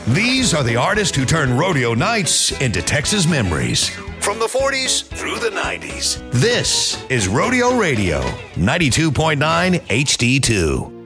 These are the artists who turned rodeo nights into Texas memories. From the 40s through the 90s. This is Rodeo Radio, 92.9 HD2.